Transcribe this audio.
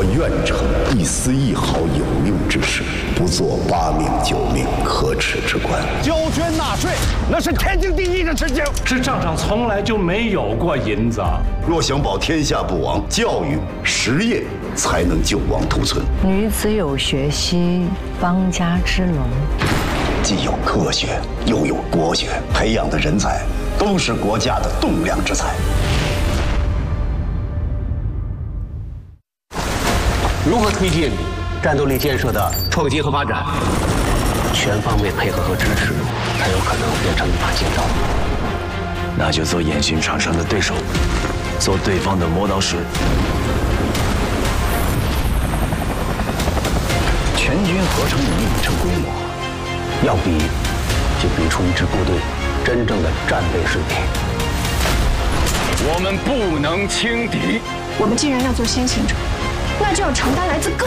我愿成一丝一毫有用之事，不做8命9命可耻之官。 交捐纳税，那是天经地义的事情。 这账上从来就没有过银子。 若想保天下不亡，教育实业才能救亡图存。 女子有学兮，邦家之隆。 既有科学，又有国学，培养的人才都是国家的栋梁之才。 如何推进战斗力建设的创新和发展？全方位配合和支持，才有可能变成一把剑刀。 那就做演训场上的对手，做对方的磨刀石。 全军合成以一成规模， 要比就比出一支部队真正的战备水平。 我们不能轻敌。 我们既然要做先行者，那就要承担来自各